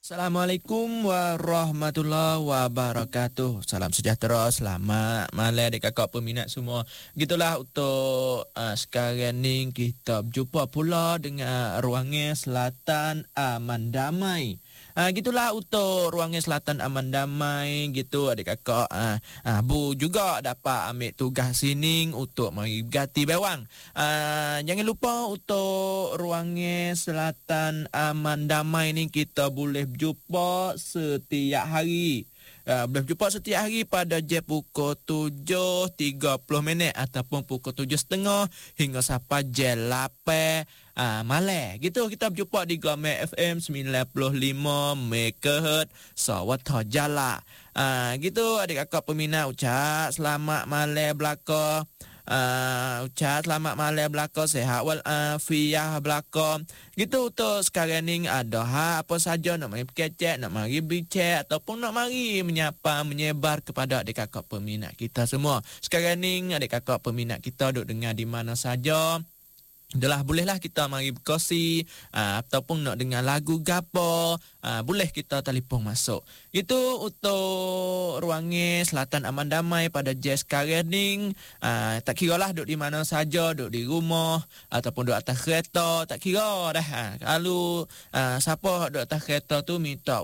Assalamualaikum warahmatullahi wabarakatuh. Salam sejahtera, selamat malam adik kakak peminat semua. Gitulah untuk sekarang ni kita berjumpa pula dengan Ruangan Selatan Aman Damai. Gitulah untuk Ruangan Selatan Aman Damai gitu adik kakak. Bu juga dapat ambil tugas sini untuk mari berganti bewang. Jangan lupa untuk Ruangan Selatan Aman Damai ni kita boleh berjumpa setiap hari. Boleh berjumpa setiap hari pada jam pukul 7.30 ataupun pukul 7.30 hingga sampai jam 8 malam. Gitu kita berjumpa di Glamour FM 95 MHz Sawat Jala. Gitu adik kakak peminat ucap selamat malam belaka. Ucap selamat malam belaka, sehat wal afiah belaka. Gitu untuk sekarang ni ada apa saja nak mari berkecek, nak mari bincang ataupun nak mari menyapa menyebar kepada adik kakak peminat kita semua. Sekarang ni adik kakak peminat kita duk dengar di mana saja. Itulah bolehlah kita mari berkongsi ataupun nak dengar lagu gapo, boleh kita telefon masuk. Itu untuk Ruangan Selatan Aman Damai pada jazz sekarang ni. Tak kira lah duduk di mana saja, duduk di rumah ataupun duduk atas kereta, tak kira dah. Kalau siapa duduk atas kereta tu minta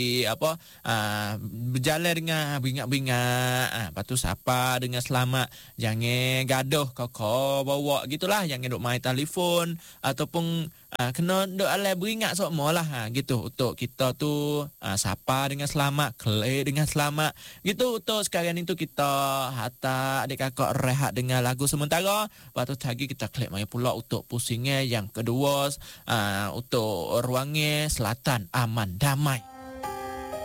berjalan dengan beringat-beringat. Lepas tu sapa dengan selamat. Jangan gaduh kau bawa gitulah, jangan duduk main telefon ataupun kena duk alai beringat semua lah. Gitu untuk kita tu sapa dengan selamat, kelek dengan selamat. Gitu untuk sekarang ni tu kita hantar adik kakak rehat dengan lagu sementara. Lepas tu lagi kita kelek mai pula untuk pusingnya yang kedua untuk Ruangan Selatan Aman Damai.